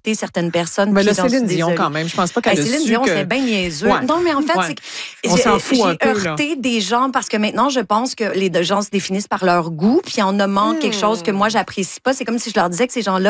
heurté certaines personnes. Mais là, j'en suis Céline Dion, désolée. quand même, je pense pas qu'elle a Céline su Dion, que... c'est bien niaiseux. Ouais. Non, mais en fait, Ouais. c'est que On s'en fout un peu, j'ai heurté des gens parce que maintenant, je pense que les deux gens se définissent par leur goût, puis en nommant quelque chose que moi, j'apprécie pas, c'est comme si je leur disais que ces gens-là